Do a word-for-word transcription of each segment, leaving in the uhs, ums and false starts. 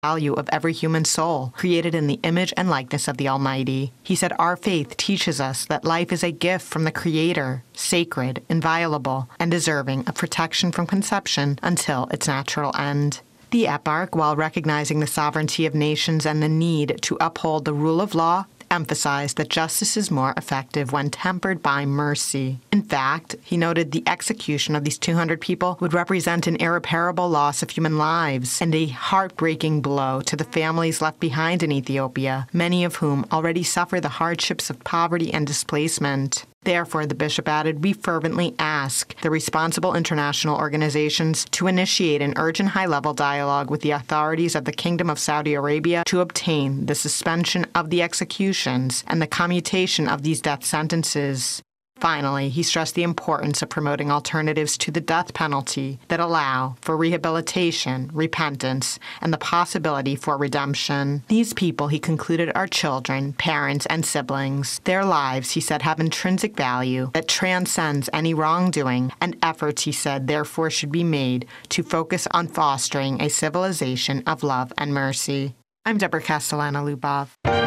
value of every human soul, created in the image and likeness of the Almighty. He said our faith teaches us that life is a gift from the Creator, sacred, inviolable, and deserving of protection from conception until its natural end. The eparch, while recognizing the sovereignty of nations and the need to uphold the rule of law, emphasized that justice is more effective when tempered by mercy. In fact, he noted the execution of these two hundred people would represent an irreparable loss of human lives and a heartbreaking blow to the families left behind in Ethiopia, many of whom already suffer the hardships of poverty and displacement. Therefore, the bishop added, we fervently ask the responsible international organizations to initiate an urgent high-level dialogue with the authorities of the Kingdom of Saudi Arabia to obtain the suspension of the executions and the commutation of these death sentences. Finally, he stressed the importance of promoting alternatives to the death penalty that allow for rehabilitation, repentance, and the possibility for redemption. These people, he concluded, are children, parents, and siblings. Their lives, he said, have intrinsic value that transcends any wrongdoing, and efforts, he said, therefore should be made to focus on fostering a civilization of love and mercy. I'm Deborah Castellana-Lubov.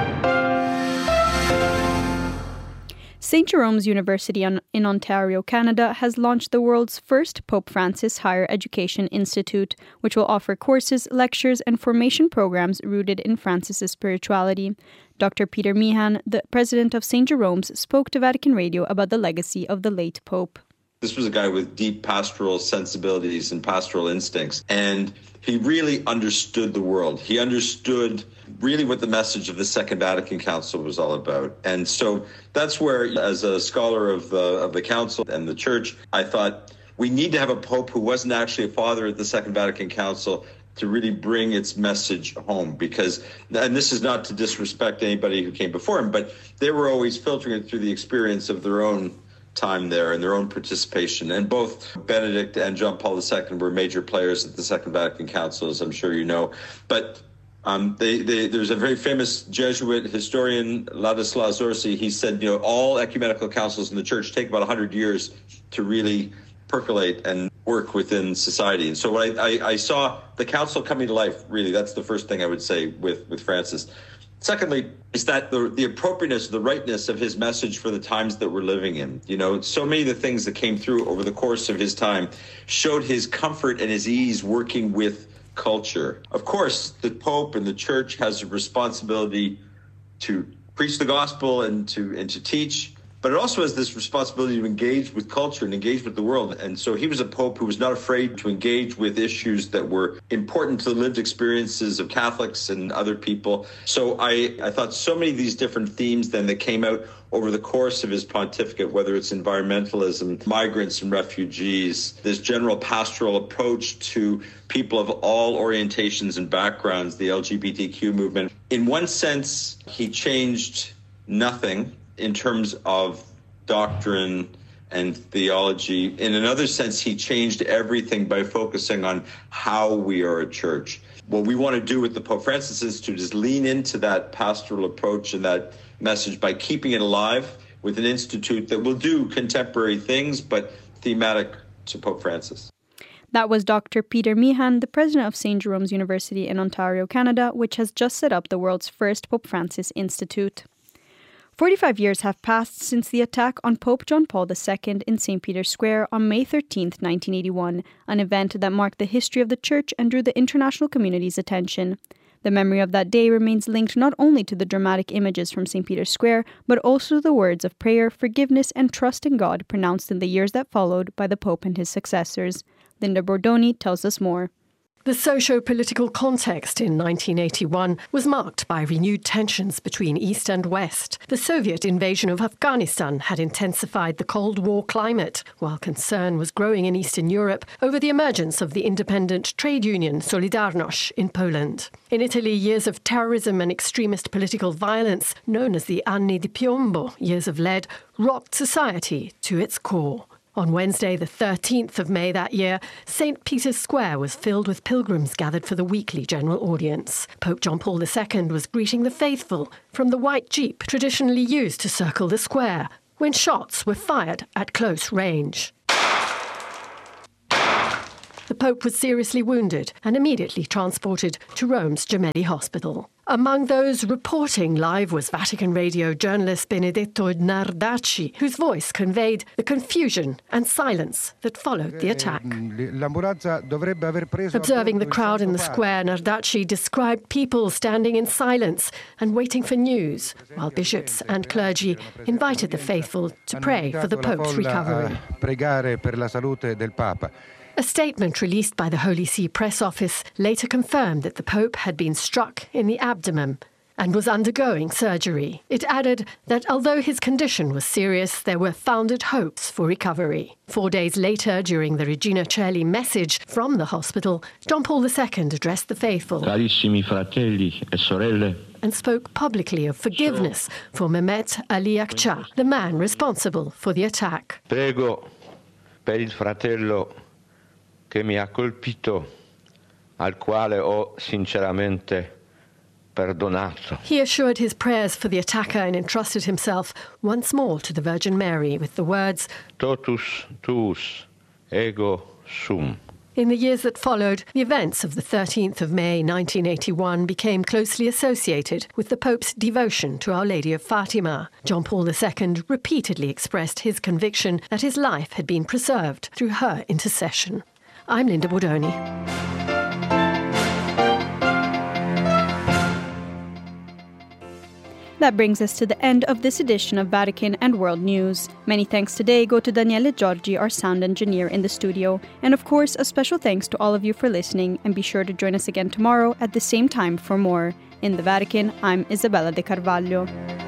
Saint Jerome's University in Ontario, Canada, has launched the world's first Pope Francis Higher Education Institute, which will offer courses, lectures, and formation programs rooted in Francis's spirituality. Doctor Peter Meehan, the president of Saint Jerome's, spoke to Vatican Radio about the legacy of the late Pope. This was a guy with deep pastoral sensibilities and pastoral instincts, and he really understood the world. He understood really what the message of the Second Vatican Council was all about. And so that's where, as a scholar of the, of the Council and the Church, I thought we need to have a Pope who wasn't actually a father at the Second Vatican Council to really bring its message home. Because, and this is not to disrespect anybody who came before him, but they were always filtering it through the experience of their own time there and their own participation. And both Benedict and John Paul the Second were major players at the Second Vatican Council, as I'm sure you know. But um, they, they, there's a very famous Jesuit historian, Ladislas Orsi. He said, you know, all ecumenical councils in the church take about one hundred years to really percolate and work within society. And so when I, I, I saw the council coming to life, really, that's the first thing I would say with, with Francis. Secondly, is that the, the appropriateness, the rightness of his message for the times that we're living in. You know, so many of the things that came through over the course of his time showed his comfort and his ease working with culture. Of course, the Pope and the Church has a responsibility to preach the gospel and to and to teach, but it also has this responsibility to engage with culture and engage with the world. And so he was a Pope who was not afraid to engage with issues that were important to the lived experiences of Catholics and other people. So I, I thought so many of these different themes then that came out over the course of his pontificate, whether it's environmentalism, migrants and refugees, this general pastoral approach to people of all orientations and backgrounds, the L G B T Q movement. In one sense, he changed nothing in terms of doctrine and theology. In another sense, he changed everything by focusing on how we are a church. What we want to do with the Pope Francis Institute is lean into that pastoral approach and that message by keeping it alive with an institute that will do contemporary things, but thematic to Pope Francis. That was Doctor Peter Meehan, the president of Saint Jerome's University in Ontario, Canada, which has just set up the world's first Pope Francis Institute. Forty-five years have passed since the attack on Pope John Paul the Second in Saint Peter's Square on May thirteenth, nineteen eighty-one, an event that marked the history of the Church and drew the international community's attention. The memory of that day remains linked not only to the dramatic images from Saint Peter's Square, but also to the words of prayer, forgiveness, and trust in God pronounced in the years that followed by the Pope and his successors. Linda Bordoni tells us more. The socio-political context in nineteen eighty-one was marked by renewed tensions between East and West. The Soviet invasion of Afghanistan had intensified the Cold War climate, while concern was growing in Eastern Europe over the emergence of the independent trade union Solidarność in Poland. In Italy, years of terrorism and extremist political violence, known as the Anni di Piombo, years of lead, rocked society to its core. On Wednesday, the thirteenth of May that year, Saint Peter's Square was filled with pilgrims gathered for the weekly general audience. Pope John Paul the Second was greeting the faithful from the white jeep traditionally used to circle the square, when shots were fired at close range. The Pope was seriously wounded and immediately transported to Rome's Gemelli Hospital. Among those reporting live was Vatican radio journalist Benedetto Nardacci, whose voice conveyed the confusion and silence that followed the attack. Observing the crowd in the square, Nardacci described people standing in silence and waiting for news, while bishops and clergy invited the faithful to pray for the Pope's recovery. A statement released by the Holy See press office later confirmed that the Pope had been struck in the abdomen and was undergoing surgery. It added that although his condition was serious, there were founded hopes for recovery. Four days later, during the Regina Coeli message from the hospital, John Paul the Second addressed the faithful Carissimi fratelli e sorelle, and spoke publicly of forgiveness for Mehmet Ali Akça, the man responsible for the attack. Prego per il fratello che mi ha colpito, al quale ho sinceramente perdonato. He assured his prayers for the attacker and entrusted himself once more to the Virgin Mary with the words, Totus tuus ego sum. In the years that followed, the events of the thirteenth of May nineteen eighty-one became closely associated with the Pope's devotion to Our Lady of Fatima. John Paul the Second repeatedly expressed his conviction that his life had been preserved through her intercession. I'm Linda Bordoni. That brings us to the end of this edition of Vatican and World News. Many thanks today go to Daniele Giorgi, our sound engineer in the studio. And of course, a special thanks to all of you for listening, and be sure to join us again tomorrow at the same time for more. In the Vatican, I'm Isabella De Carvalho.